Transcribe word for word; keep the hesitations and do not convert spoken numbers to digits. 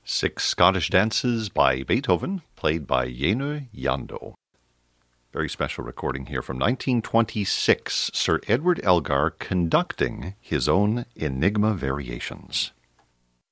Six Scottish Dances by Beethoven, played by Jenő Jandó. Very special recording here from nineteen twenty-six, Sir Edward Elgar conducting his own Enigma Variations.